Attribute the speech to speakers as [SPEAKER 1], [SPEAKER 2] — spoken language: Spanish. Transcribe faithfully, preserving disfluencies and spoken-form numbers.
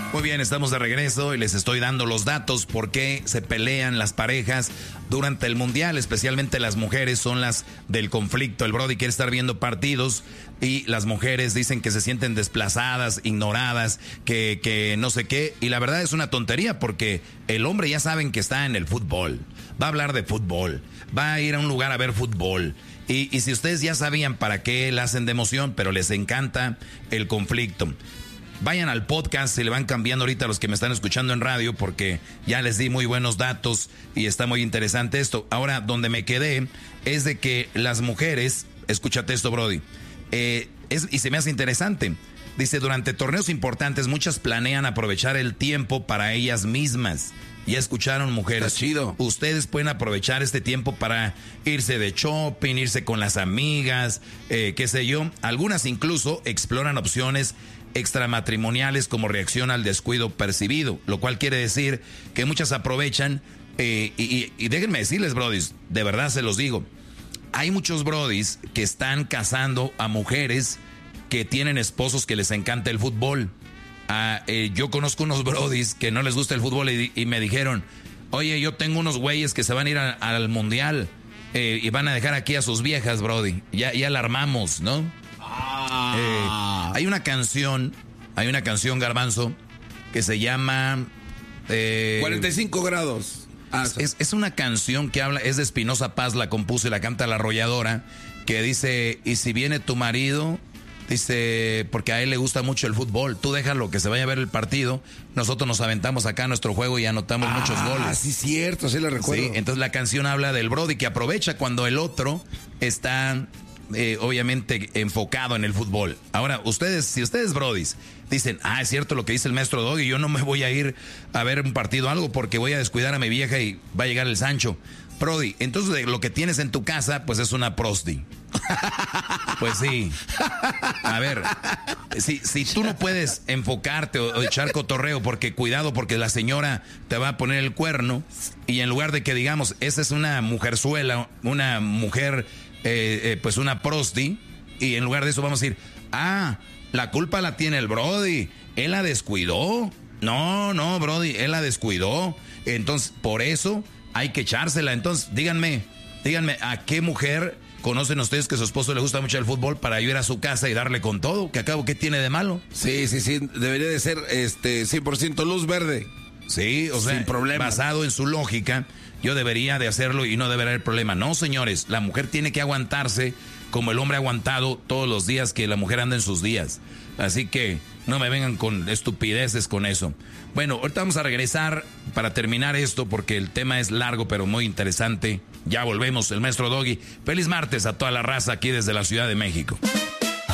[SPEAKER 1] Muy bien, estamos de regreso y les estoy dando los datos por qué se pelean las parejas durante el mundial, especialmente las mujeres son las del conflicto. El Brody quiere estar viendo partidos y las mujeres dicen que se sienten desplazadas, ignoradas, que, que no sé qué. Y la verdad es una tontería porque el hombre ya saben que está en el fútbol, va a hablar de fútbol, va a ir a un lugar a ver fútbol. Y, y si ustedes ya sabían para qué la hacen de emoción, pero les encanta el conflicto. Vayan al podcast, se le van cambiando ahorita a los que me están escuchando en radio porque ya les di muy buenos datos y está muy interesante esto. Ahora, donde me quedé es de que las mujeres, escúchate esto, Brody, eh, es, y se me hace interesante. Dice, durante torneos importantes muchas planean aprovechar el tiempo para ellas mismas. Ya escucharon, mujeres.
[SPEAKER 2] Está chido.
[SPEAKER 1] Ustedes pueden aprovechar este tiempo para irse de shopping, irse con las amigas, eh, qué sé yo. Algunas incluso exploran opciones extramatrimoniales como reacción al descuido percibido, lo cual quiere decir que muchas aprovechan eh, y, y, y déjenme decirles, brodis, de verdad se los digo, hay muchos brodis que están casando a mujeres que tienen esposos que les encanta el fútbol. Ah, eh, yo conozco unos brodis que no les gusta el fútbol y, y me dijeron, oye, yo tengo unos güeyes que se van a ir a, al mundial eh, y van a dejar aquí a sus viejas, brody, ya, ya la armamos, ¿no?
[SPEAKER 2] Ah.
[SPEAKER 1] Eh, hay una canción, hay una canción, Garbanzo, que se llama eh,
[SPEAKER 2] cuarenta y cinco grados. Ah,
[SPEAKER 1] es, es una canción que habla, es de Espinosa Paz, la compuso y la canta La Arrolladora, que dice, y si viene tu marido, dice, porque a él le gusta mucho el fútbol, tú déjalo que se vaya a ver el partido, nosotros nos aventamos acá nuestro juego y anotamos
[SPEAKER 2] ah,
[SPEAKER 1] muchos goles.
[SPEAKER 2] Ah, sí, cierto, sí lo recuerdo.
[SPEAKER 1] Sí, entonces la canción habla del brody que aprovecha cuando el otro está... Eh, obviamente enfocado en el fútbol. Ahora, ustedes, si ustedes, brodis, dicen, ah, es cierto lo que dice el maestro Doggy, yo no me voy a ir a ver un partido o algo porque voy a descuidar a mi vieja y va a llegar el Sancho. Brody, entonces lo que tienes en tu casa, pues es una prosti. Pues sí. A ver, si, si tú no puedes enfocarte o, o echar cotorreo, porque cuidado, porque la señora te va a poner el cuerno, y en lugar de que digamos, esa es una mujerzuela, una mujer... Eh, eh, pues una prosti, y en lugar de eso vamos a decir, ah, la culpa la tiene el brody, él la descuidó. No, no, brody, él la descuidó. Entonces, por eso hay que echársela. Entonces, díganme, díganme, ¿a qué mujer conocen ustedes que a su esposo le gusta mucho el fútbol para ir a su casa y darle con todo? ¿Que acabo qué tiene de malo?
[SPEAKER 2] Sí, sí, sí, debería de ser este cien por ciento luz verde.
[SPEAKER 1] Sí, o sea,
[SPEAKER 2] sin problema.
[SPEAKER 1] Basado en su lógica, yo debería de hacerlo y no debería haber problema. No, señores, la mujer tiene que aguantarse como el hombre ha aguantado todos los días que la mujer anda en sus días. Así que no me vengan con estupideces con eso. Bueno, ahorita vamos a regresar para terminar esto porque el tema es largo pero muy interesante. Ya volvemos, el maestro Doggy. Feliz martes a toda la raza aquí desde la Ciudad de México.